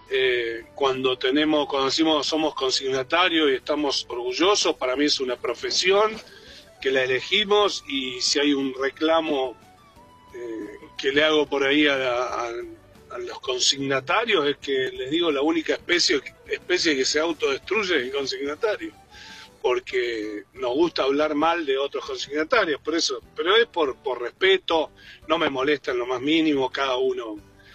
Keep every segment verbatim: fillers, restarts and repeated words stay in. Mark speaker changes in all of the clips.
Speaker 1: Eh, cuando tenemos, cuando decimos somos consignatarios y estamos orgullosos, para mí es una profesión que la elegimos, y si hay un reclamo eh, que le hago por ahí a, a, a los consignatarios, es que les digo, la única especie, especie que se autodestruye es el consignatario, porque nos gusta hablar mal de otros consignatarios, por eso, pero es por, por respeto, no me molesta en lo más mínimo, cada uno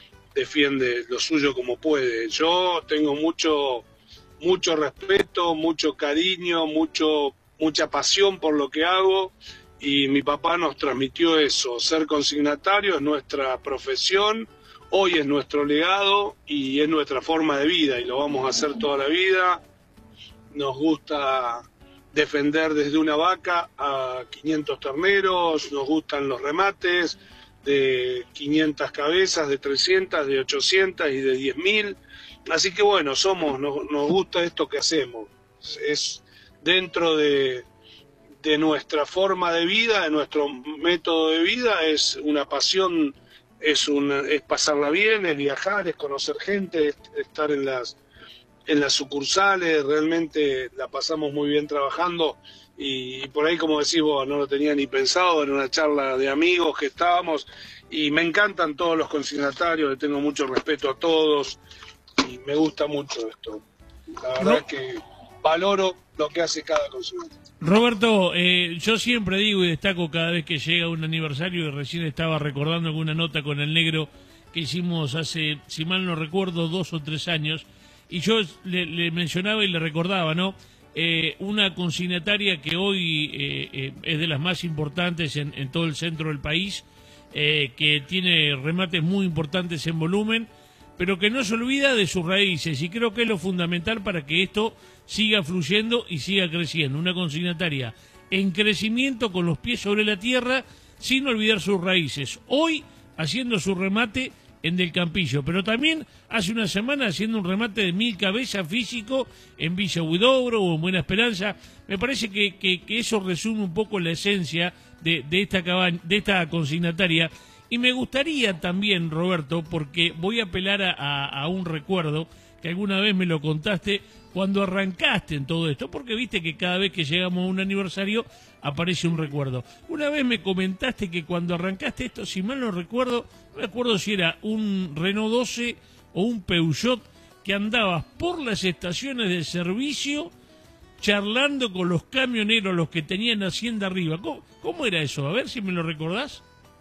Speaker 1: defiende lo suyo como puede. Yo tengo mucho, mucho respeto, mucho cariño, mucho, mucha pasión por lo que hago, y mi papá nos transmitió eso. Ser consignatario es nuestra profesión, hoy es nuestro legado y es nuestra forma de vida, y lo vamos a hacer toda la vida. Nos gusta defender desde una vaca a quinientos terneros, nos gustan los remates de quinientas cabezas, de trescientas, de ochocientas y de diez mil. Así que bueno, somos, nos, nos gusta esto que hacemos. Es dentro de, de nuestra forma de vida, de nuestro método de vida, es una pasión, es, una, es pasarla bien, es viajar, es conocer gente, es estar en las, en las sucursales. Realmente la pasamos muy bien trabajando. Y por ahí, como decís vos, no lo tenía ni pensado, en una charla de amigos que estábamos, y me encantan todos los consignatarios, le tengo mucho respeto a todos y me gusta mucho esto. La verdad no. que valoro lo que hace cada consignatario.
Speaker 2: Roberto, eh, yo siempre digo y destaco cada vez que llega un aniversario, y recién estaba recordando alguna nota con el negro que hicimos hace, si mal no recuerdo, dos o tres años, y yo le, le mencionaba y le recordaba, ¿no? Eh, una consignataria que hoy eh, eh, es de las más importantes en, en todo el centro del país, eh, que tiene remates muy importantes en volumen, pero que no se olvida de sus raíces, y creo que es lo fundamental para que esto siga fluyendo y siga creciendo. Una consignataria en crecimiento, con los pies sobre la tierra, sin olvidar sus raíces. Hoy haciendo su remate en Del Campillo, pero también hace una semana haciendo un remate de mil cabezas físico en Villa Huidobro o en Buena Esperanza. Me parece que, que, que eso resume un poco la esencia de, de, esta cabaña, de esta consignataria. Y me gustaría también, Roberto, porque voy a apelar a, a, a un recuerdo que alguna vez me lo contaste cuando arrancaste en todo esto, porque viste que cada vez que llegamos a un aniversario aparece un recuerdo. Una vez me comentaste que cuando arrancaste esto, si mal no recuerdo, no me acuerdo si era un Renault doce o un Peugeot, que andabas por las estaciones de servicio charlando con los camioneros, los que tenían Hacienda arriba. ¿Cómo, cómo era eso? A ver si me lo recordás.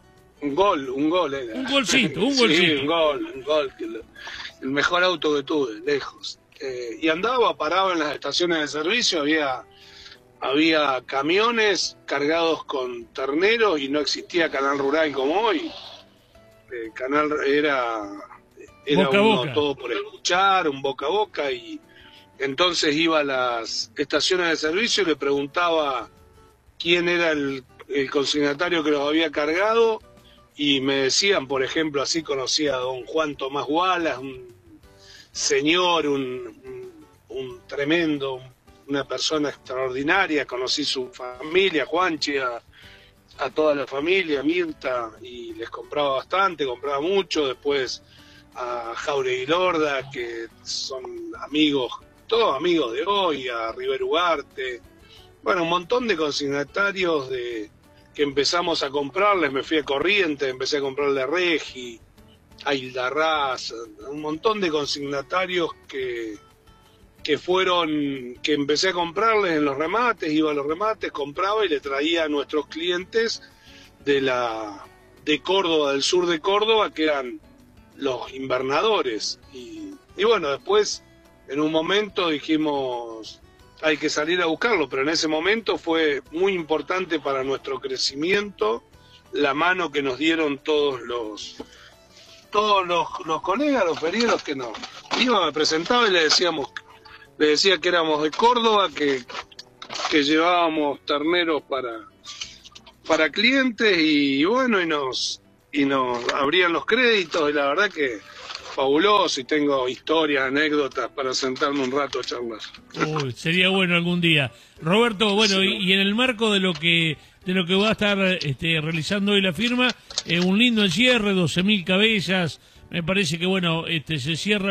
Speaker 1: Un gol, un gol era.
Speaker 2: Un golcito, un
Speaker 1: sí,
Speaker 2: golcito.
Speaker 1: un gol, un gol. El mejor auto que tuve, lejos. Eh, y andaba parado en las estaciones de servicio, había, había camiones cargados con terneros y no existía canal rural como hoy. El canal era, era
Speaker 2: boca
Speaker 1: uno
Speaker 2: boca.
Speaker 1: todo por escuchar, un boca a boca, y entonces iba a las estaciones de servicio y le preguntaba quién era el, el consignatario que los había cargado, y me decían, por ejemplo, así conocía a don Juan Tomás Wallace, un señor, un, un, un tremendo, una persona extraordinaria. Conocí su familia, Juanchi, a, a toda la familia, Mirta, y les compraba bastante, compraba mucho. Después a Jauregui Lorda, que son amigos, todos amigos de hoy, a River Ugarte. Bueno, un montón de consignatarios de que empezamos a comprarles. Me fui a Corrientes, empecé a comprarle a Regi, a Hilda Raz, un montón de consignatarios que, que fueron, que empecé a comprarles en los remates, iba a los remates, compraba y le traía a nuestros clientes de la de Córdoba, del sur de Córdoba, que eran los invernadores. Y, y bueno, después en un momento dijimos, hay que salir a buscarlo, pero en ese momento fue muy importante para nuestro crecimiento la mano que nos dieron todos los todos los, los colegas, los feridos que nos iban, me presentaba y le decíamos, le decía que éramos de Córdoba, que, que llevábamos terneros para, para clientes, y bueno, y nos, y nos abrían los créditos, y la verdad que fabuloso, y tengo historias, anécdotas para sentarme un rato a charlar.
Speaker 2: Uy, sería bueno algún día. Roberto, bueno, sí. y, y en el marco de lo que de lo que va a estar este, realizando hoy la firma, eh, un lindo encierre, doce mil cabezas, me parece que bueno, este se cierra